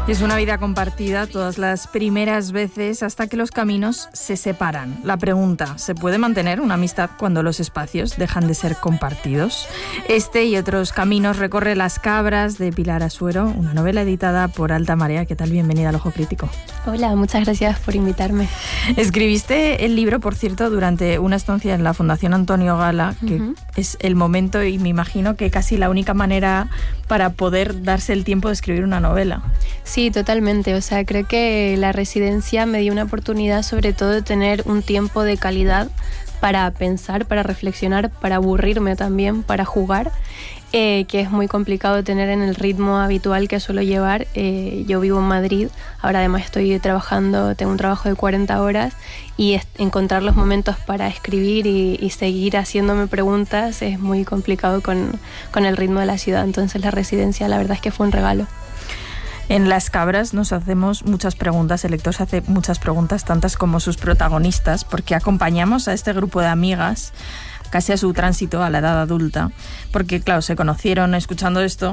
Es una vida compartida todas las primeras veces hasta que los caminos se separan. La pregunta, ¿se puede mantener una amistad cuando los espacios dejan de ser compartidos? Este y otros caminos recorre Las Cabras de Pilar Asuero, una novela editada por Alta Marea. ¿Qué tal? Bienvenida al Ojo Crítico. Hola, muchas gracias por invitarme. Escribiste el libro, por cierto, durante una estancia en la Fundación Antonio Gala, que es el momento y me imagino que casi la única manera para poder darse el tiempo de escribir una novela. Sí, totalmente. O sea, creo que la residencia me dio una oportunidad sobre todo de tener un tiempo de calidad para pensar, para reflexionar, para aburrirme también, para jugar, que es muy complicado tener en el ritmo habitual que suelo llevar. Yo vivo en Madrid, ahora además estoy trabajando, tengo un trabajo de 40 horas y encontrar los momentos para escribir y seguir haciéndome preguntas es muy complicado con el ritmo de la ciudad. Entonces la residencia la verdad es que fue un regalo. En Las Cabras nos hacemos muchas preguntas, el lector se hace muchas preguntas, tantas como sus protagonistas, porque acompañamos a este grupo de amigas casi a su tránsito a la edad adulta, porque claro, se conocieron escuchando esto.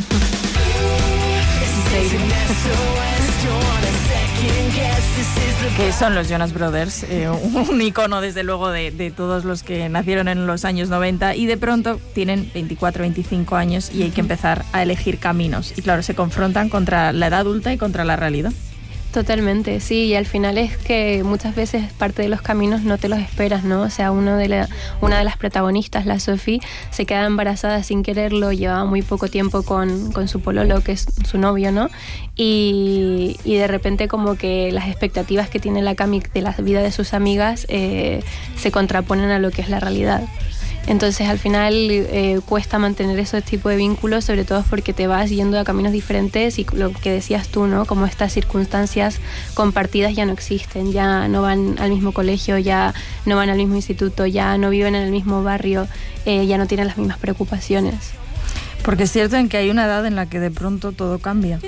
Que son los Jonas Brothers, un icono desde luego de todos los que nacieron en los años 90 y de pronto tienen 24, 25 años y hay que empezar a elegir caminos y claro, se confrontan contra la edad adulta y contra la realidad. Totalmente, sí, y al final es que muchas veces parte de los caminos no te los esperas, ¿no? O sea, una de las protagonistas, la Sophie, se queda embarazada sin quererlo, llevaba muy poco tiempo con su pololo, que es su novio, ¿no? Y de repente como que las expectativas que tiene la Cami de la vida de sus amigas se contraponen a lo que es la realidad. Entonces al final cuesta mantener ese tipo de vínculos, sobre todo porque te vas yendo a caminos diferentes y lo que decías tú, ¿no? Como estas circunstancias compartidas ya no existen, ya no van al mismo colegio, ya no van al mismo instituto, ya no viven en el mismo barrio, ya no tienen las mismas preocupaciones. Porque es cierto en que hay una edad en la que de pronto todo cambia.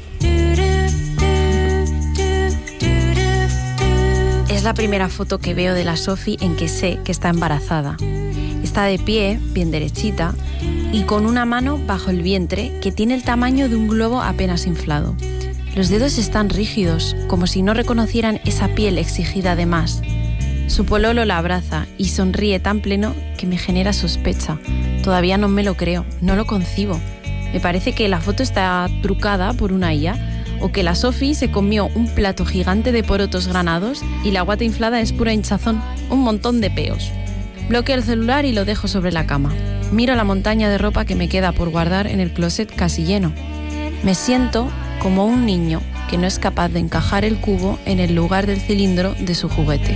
Es la primera foto que veo de la Sophie en que sé que está embarazada. Está de pie, bien derechita, y con una mano bajo el vientre que tiene el tamaño de un globo apenas inflado. Los dedos están rígidos, como si no reconocieran esa piel exigida de más. Su pololo la abraza y sonríe tan pleno que me genera sospecha. Todavía no me lo creo, no lo concibo. Me parece que la foto está trucada por una IA, o que la Sophie se comió un plato gigante de porotos granados y la guata inflada es pura hinchazón, un montón de peos. Bloqueo el celular y lo dejo sobre la cama. Miro la montaña de ropa que me queda por guardar en el closet casi lleno. Me siento como un niño que no es capaz de encajar el cubo en el lugar del cilindro de su juguete.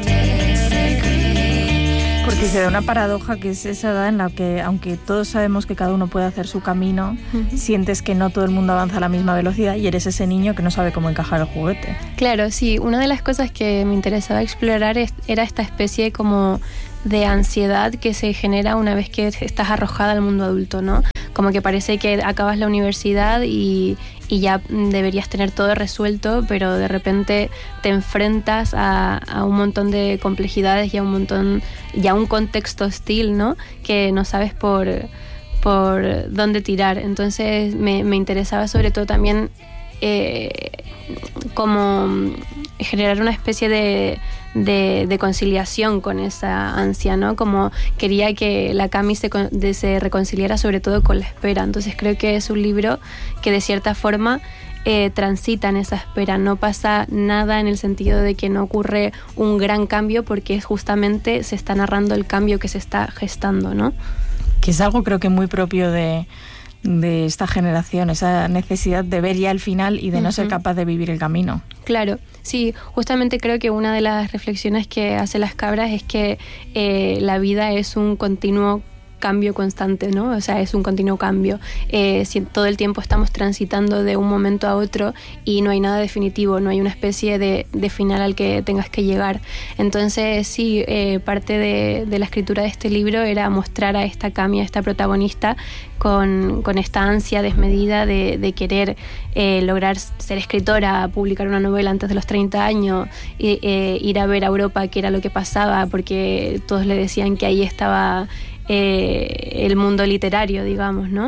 Porque se da una paradoja que es esa edad en la que, aunque todos sabemos que cada uno puede hacer su camino, sientes que no todo el mundo avanza a la misma velocidad y eres ese niño que no sabe cómo encajar el juguete. Claro, sí. Una de las cosas que me interesaba explorar era esta especie como de ansiedad que se genera una vez que estás arrojada al mundo adulto, ¿no? Como que parece que acabas la universidad y ya deberías tener todo resuelto, pero de repente te enfrentas a un montón de complejidades y a un contexto hostil, ¿no? Que no sabes por dónde tirar. Entonces me interesaba sobre todo también como generar una especie de conciliación con esa ansia, ¿no? Como quería que la Cami se reconciliara sobre todo con la espera. Entonces creo que es un libro que de cierta forma transita en esa espera. No pasa nada en el sentido de que no ocurre un gran cambio porque justamente se está narrando el cambio que se está gestando, ¿no? Que es algo creo que muy propio de esta generación, esa necesidad de ver ya el final y de no ser capaz de vivir el camino. Claro, sí, justamente creo que una de las reflexiones que hace Las Cabras es que la vida es un continuo cambio constante, ¿no? O sea, es un continuo cambio. Si todo el tiempo estamos transitando de un momento a otro y no hay nada definitivo, no hay una especie de final al que tengas que llegar. Entonces, sí, parte de la escritura de este libro era mostrar a esta Cami, a esta protagonista, con esta ansia desmedida de querer lograr ser escritora, publicar una novela antes de los 30 años, ir a ver a Europa qué era lo que pasaba, porque todos le decían que ahí estaba el mundo literario, digamos, ¿no?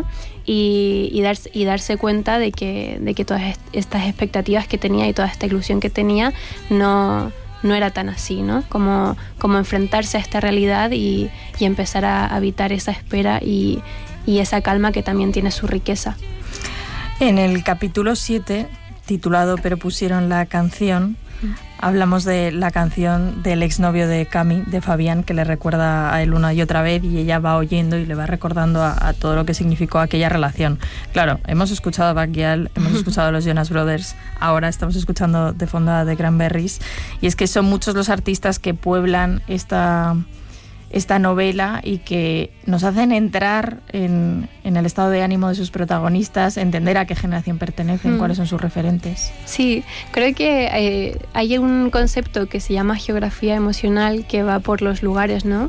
y darse cuenta de que todas estas expectativas que tenía y toda esta ilusión que tenía no era tan así, ¿no? Como enfrentarse a esta realidad y empezar a habitar esa espera y esa calma que también tiene su riqueza. En el capítulo 7, titulado Pero pusieron la canción, hablamos de la canción del exnovio de Cami, de Fabián, que le recuerda a él una y otra vez, y ella va oyendo y le va recordando a todo lo que significó aquella relación. Claro, hemos escuchado a Bacchial, hemos escuchado a los Jonas Brothers, ahora estamos escuchando de fondo a The Cranberries, y es que son muchos los artistas que pueblan esta novela y que nos hacen entrar en el estado de ánimo de sus protagonistas, entender a qué generación pertenecen, cuáles son sus referentes. Sí, creo que hay un concepto que se llama geografía emocional que va por los lugares, ¿no?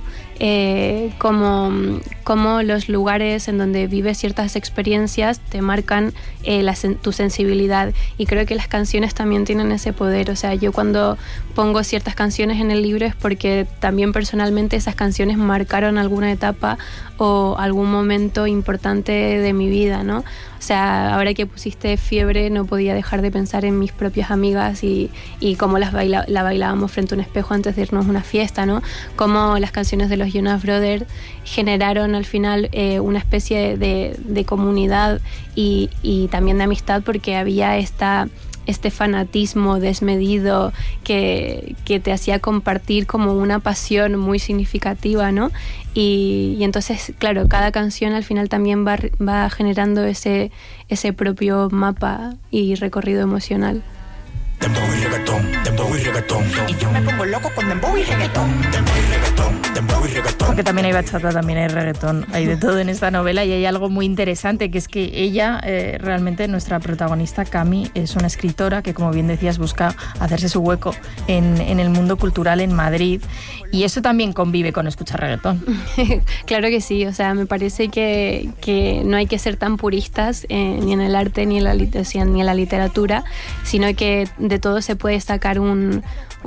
Como los lugares en donde vives ciertas experiencias te marcan tu sensibilidad, y creo que las canciones también tienen ese poder. O sea, yo cuando pongo ciertas canciones en el libro es porque también personalmente esas canciones marcaron alguna etapa o algún momento importante de mi vida, ¿no? O sea, ahora que pusiste Fiebre no podía dejar de pensar en mis propias amigas y cómo la bailábamos frente a un espejo antes de irnos a una fiesta, ¿no? Cómo las canciones de los Jonas Brothers generaron al final una especie de comunidad y también de amistad, porque había este fanatismo desmedido que te hacía compartir como una pasión muy significativa, ¿no? Y entonces, claro, cada canción al final también va generando ese propio mapa y recorrido emocional. Dembow y reggaetón, dembow y reggaetón. Y yo me pongo loco con dembow y reggaetón. Dembow y reggaetón, dembow y reggaetón. Porque también hay bachata, también hay reggaetón, hay de todo en esta novela, y hay algo muy interesante, que es que ella, realmente nuestra protagonista, Cami, es una escritora que, como bien decías, busca hacerse su hueco en el mundo cultural en Madrid, y eso también convive con escuchar reggaetón. Claro que sí, o sea, me parece que no hay que ser tan puristas ni en el arte ni en la literatura, sino que de todo se puede sacar un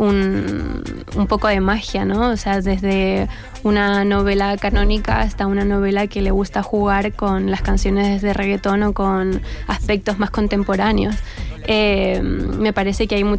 poco de magia, ¿no? O sea, desde una novela canónica hasta una novela que le gusta jugar con las canciones de reggaetón o con aspectos más contemporáneos. Me parece que hay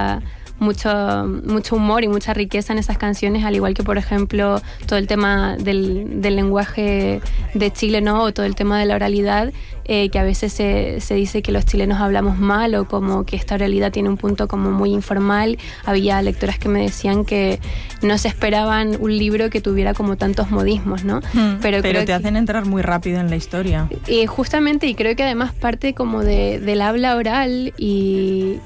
mucho humor y mucha riqueza en esas canciones, al igual que, por ejemplo, todo el tema del lenguaje de Chile, ¿no? O todo el tema de la oralidad, que a veces se dice que los chilenos hablamos mal, o como que esta oralidad tiene un punto como muy informal. Había lectoras que me decían que no se esperaban un libro que tuviera como tantos modismos, ¿no? Pero te hacen entrar muy rápido en la historia. Justamente, y creo que además parte como del habla oral y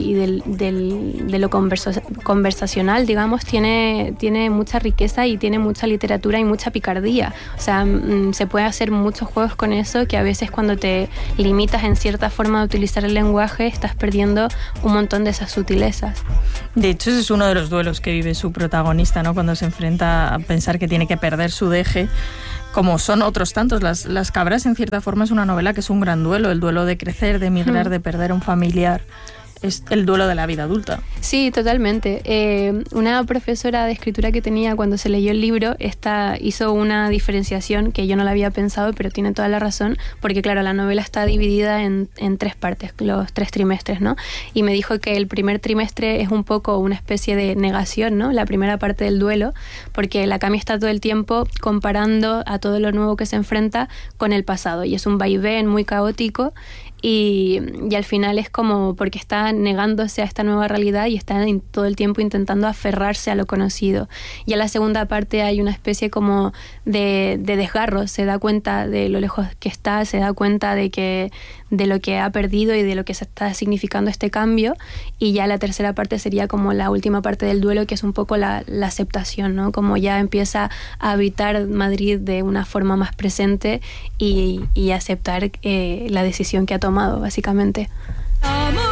de lo conversacional, digamos, tiene mucha riqueza y tiene mucha literatura y mucha picardía. O sea, se puede hacer muchos juegos con eso, que a veces cuando te limitas en cierta forma de utilizar el lenguaje estás perdiendo un montón de esas sutilezas. De hecho, ese es uno de los duelos que vive su protagonista, ¿no? Cuando se enfrenta a pensar que tiene que perder su deje, como son otros tantos. Las Cabras, en cierta forma, es una novela que es un gran duelo, el duelo de crecer, de emigrar, de perder a un familiar. Es el duelo de la vida adulta. Sí, totalmente. Una profesora de escritura que tenía cuando se leyó el libro hizo una diferenciación que yo no la había pensado, pero tiene toda la razón, porque claro, la novela está dividida en 3 partes, los 3 trimestres, ¿no? Y me dijo que el primer trimestre es un poco una especie de negación, ¿no? La primera parte del duelo, porque la Cami está todo el tiempo comparando a todo lo nuevo que se enfrenta con el pasado, y es un vaivén muy caótico. Y al final es como porque está negándose a esta nueva realidad y está todo el tiempo intentando aferrarse a lo conocido. Y en la segunda parte hay una especie como de desgarro, se da cuenta de lo lejos que está, se da cuenta de lo que ha perdido y de lo que se está significando este cambio. Y ya la tercera parte sería como la última parte del duelo, que es un poco la aceptación, ¿no? Como ya empieza a habitar Madrid de una forma más presente y aceptar la decisión que ha tomado, básicamente. Amor,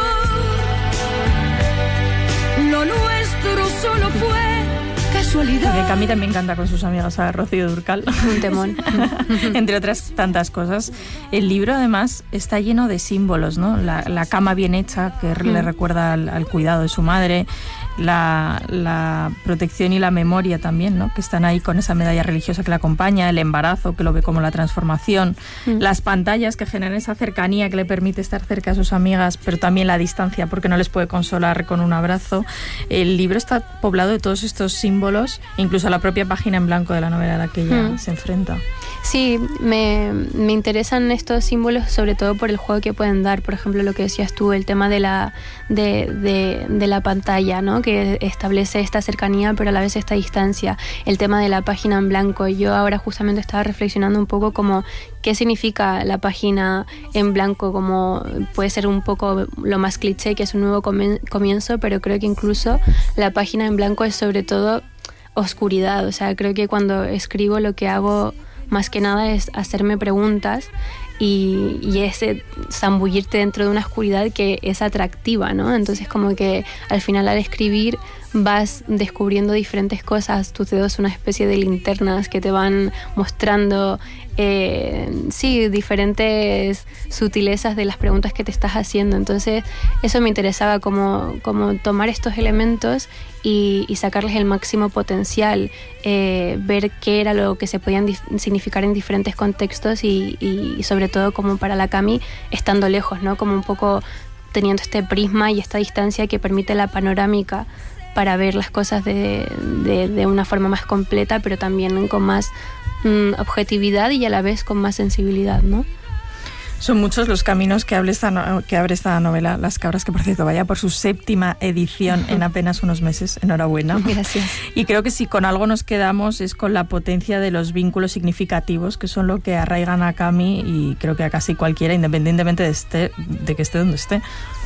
lo nuestro solo fue casualidad. Porque Cami también canta con sus amigas a Rocío Dúrcal. Un temón. Entre otras tantas cosas. El libro, además, está lleno de símbolos, ¿no? La cama bien hecha, que le recuerda al cuidado de su madre. la protección y la memoria también, ¿no? Que están ahí con esa medalla religiosa que la acompaña, el embarazo, que lo ve como la transformación, las pantallas que generan esa cercanía que le permite estar cerca a sus amigas, pero también la distancia porque no les puede consolar con un abrazo. El libro está poblado de todos estos símbolos, incluso la propia página en blanco de la novela a la que ella se enfrenta. Sí, me interesan estos símbolos sobre todo por el juego que pueden dar. Por ejemplo, lo que decías tú, el tema de la pantalla, ¿no? Que establece esta cercanía pero a la vez esta distancia. El tema de la página en blanco. Yo ahora justamente estaba reflexionando un poco como qué significa la página en blanco, como puede ser un poco lo más cliché, que es un nuevo comienzo, pero creo que incluso la página en blanco es sobre todo oscuridad. O sea, creo que cuando escribo lo que hago más que nada es hacerme preguntas y ese zambullirte dentro de una oscuridad que es atractiva, ¿no? Entonces como que al final al escribir vas descubriendo diferentes cosas, tus dedos son una especie de linternas que te van mostrando diferentes sutilezas de las preguntas que te estás haciendo. Entonces eso me interesaba, como tomar estos elementos y sacarles el máximo potencial, ver qué era lo que se podían significar en diferentes contextos y sobre todo como para la Cami estando lejos, ¿no? Como un poco teniendo este prisma y esta distancia que permite la panorámica para ver las cosas de una forma más completa, pero también con más objetividad y a la vez con más sensibilidad, ¿no? Son muchos los caminos que abre esta novela, Las cabras, que por cierto vaya por su 7ª edición en apenas unos meses. Enhorabuena. Gracias. Y creo que si con algo nos quedamos es con la potencia de los vínculos significativos, que son lo que arraigan a Cami y creo que a casi cualquiera, independientemente de que esté donde esté.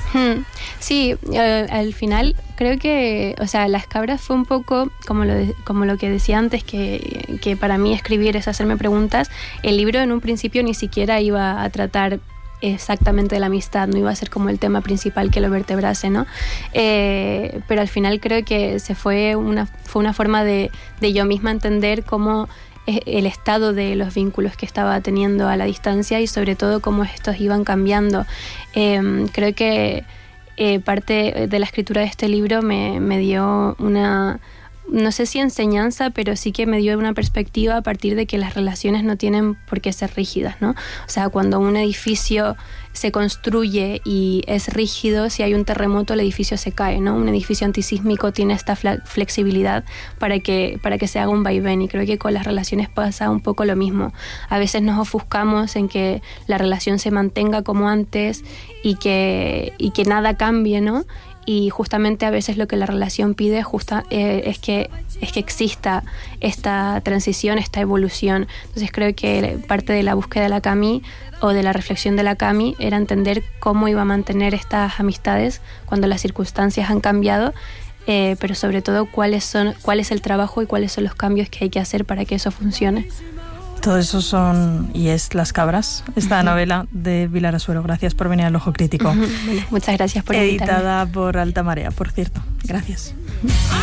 Sí, al final creo que, o sea, Las cabras fue un poco como lo que decía antes, que para mí escribir es hacerme preguntas. El libro en un principio ni siquiera iba a tratar exactamente de la amistad, no iba a ser como el tema principal que lo vertebrase, ¿no? Pero al final creo que fue una forma de yo misma entender cómo el estado de los vínculos que estaba teniendo a la distancia y sobre todo cómo estos iban cambiando. Creo que parte de la escritura de este libro me dio una, no sé si enseñanza, pero sí que me dio una perspectiva a partir de que las relaciones no tienen por qué ser rígidas, ¿no? O sea, cuando un edificio se construye y es rígido, si hay un terremoto el edificio se cae, ¿no? Un edificio antisísmico tiene esta flexibilidad para que se haga un vaivén, y creo que con las relaciones pasa un poco lo mismo. A veces nos ofuscamos en que la relación se mantenga como antes y que nada cambie, ¿no? Y justamente a veces lo que la relación pide es que exista esta transición, esta evolución. Entonces creo que parte de la búsqueda de la Cami o de la reflexión de la Cami era entender cómo iba a mantener estas amistades cuando las circunstancias han cambiado, pero sobre todo cuál es el trabajo y cuáles son los cambios que hay que hacer para que eso funcione. Todo eso es Las cabras, esta novela de Pilar Asuero. Gracias por venir al Ojo Crítico. Bueno, muchas gracias por invitarme. Editada por Alta Marea, por cierto. Gracias.